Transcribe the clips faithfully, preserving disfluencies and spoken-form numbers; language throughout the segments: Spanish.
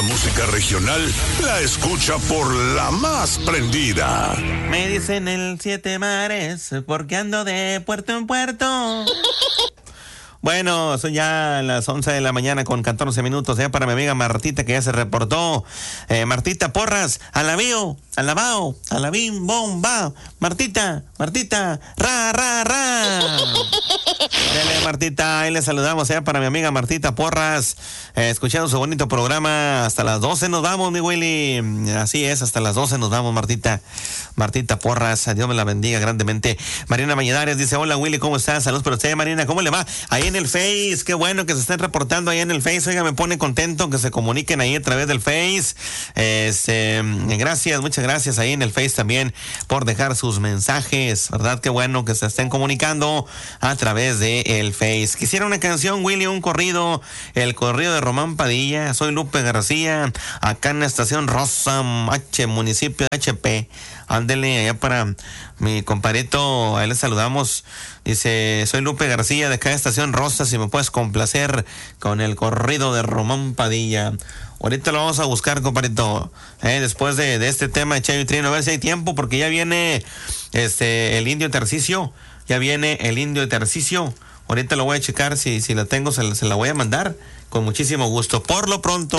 música regional la escucha por la más prendida. Me dicen el siete mares porque ando de puerto en puerto. Bueno, son ya las once de la mañana con catorce minutos, ya para mi amiga Martita que ya se reportó. Eh, Martita Porras, alabío, alabao, alabim, bomba. Martita, Martita, ra, ra, ra. Dele, Martita, ahí le saludamos ya para mi amiga Martita Porras, eh, escuchando su bonito programa. Hasta las doce nos vamos, mi Willy. Así es, hasta las doce nos vamos, Martita. Martita Porras, Dios me la bendiga grandemente. Marina Valladares dice, hola Willy, ¿cómo estás? Saludos para usted, Marina, ¿cómo le va? Ahí en el Face, qué bueno que se estén reportando ahí en el Face, oiga, me pone contento que se comuniquen ahí a través del Face. Este, gracias, muchas gracias ahí en el Face también por dejar sus mensajes, ¿verdad? Qué bueno que se estén comunicando a través de el Face. Quisiera una canción, Willy, un corrido, el corrido de Román Padilla. Soy Lupe García, acá en la estación Rosa H, municipio de H P. Ándele allá para mi compadrito, ahí le saludamos. Dice, soy Lupe García de acá de Estación Rosa, si me puedes complacer con el corrido de Román Padilla. Ahorita lo vamos a buscar, compadrito, eh, después de, de este tema de Chayo y Trino, a ver si hay tiempo, porque ya viene este el Indio Tercicio, ya viene el Indio Tercicio. Ahorita lo voy a checar, si, si la tengo se, se la voy a mandar con muchísimo gusto. Por lo pronto,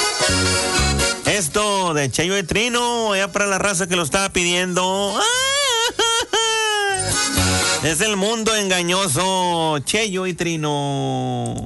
esto de Chayo y Trino, allá para la raza que lo estaba pidiendo. Es el mundo engañoso, Chayo y Trino.